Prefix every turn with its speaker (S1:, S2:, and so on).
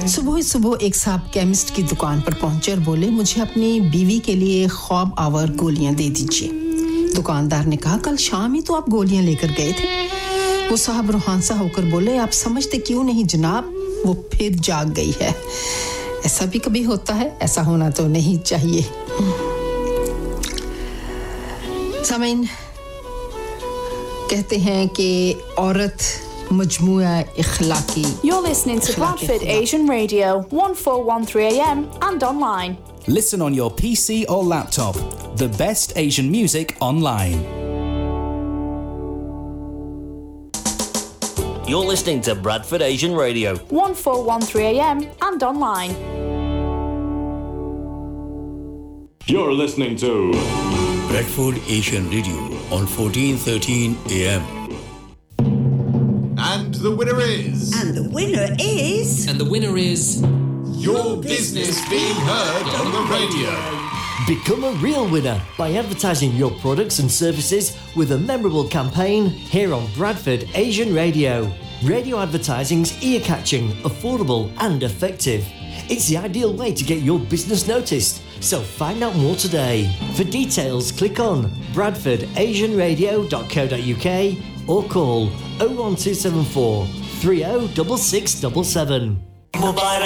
S1: सुबह सुबह एक साहब केमिस्ट की दुकान पर पहुंचे और बोले मुझे अपनी बीवी के लिए ख्वाब आवर गोलियां दे दीजिए दुकानदार ने कहा कल शाम ही तो आप गोलियां लेकर गए थे वो साहब रूहानसा होकर बोले आप समझते क्यों नहीं जनाब वो फिर जाग गई है ऐसा भी कभी होता है ऐसा होना तो नहीं चाहिए सामीन कहते हैं कि औरत मजमूआ इखलाकी
S2: You're listening to Bradford Asian Radio 1413 AM and online.
S3: Listen on your PC or laptop. The best Asian music online.
S4: You're listening to Bradford Asian Radio
S2: 1413 AM and online.
S5: You're listening to
S6: Bradford Asian Radio on 1413 AM.
S5: And the winner is...
S7: And the winner is...
S8: And the winner is...
S5: Your business being heard on the radio.
S9: Become a real winner by advertising your products and services with a memorable campaign here on Bradford Asian Radio. Radio advertising's ear-catching, affordable and effective. It's the ideal way to get your business noticed. So find out more today. For details, click on bradfordasianradio.co.uk or call 01274 306677.
S10: Mubarak